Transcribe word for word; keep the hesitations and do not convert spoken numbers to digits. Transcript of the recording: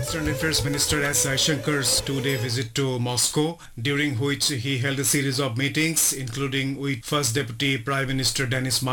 External Affairs Minister S. Shankara's two-day visit to Moscow, during which he held a series of meetings, including with First Deputy Prime Minister Denis